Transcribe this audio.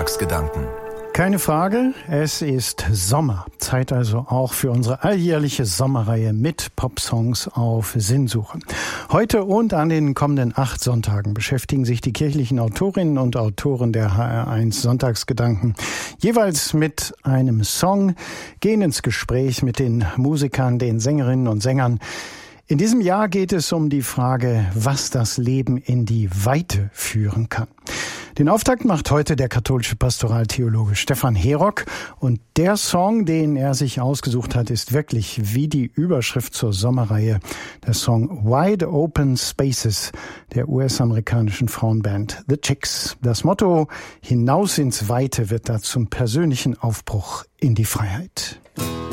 Sonntagsgedanken. Keine Frage, es ist Sommer. Zeit also auch für unsere alljährliche Sommerreihe mit Popsongs auf Sinnsuche. Heute und an den kommenden 8 Sonntagen beschäftigen sich die kirchlichen Autorinnen und Autoren der HR1 Sonntagsgedanken jeweils mit einem Song, gehen ins Gespräch mit den Musikern, den Sängerinnen und Sängern. In diesem Jahr geht es um die Frage, was das Leben in die Weite führen kann. Den Auftakt macht heute der katholische Pastoraltheologe Stefan Herock und der Song, den er sich ausgesucht hat, ist wirklich wie die Überschrift zur Sommerreihe, der Song Wide Open Spaces der US-amerikanischen Frauenband The Chicks. Das Motto Hinaus ins Weite wird da zum persönlichen Aufbruch in die Freiheit.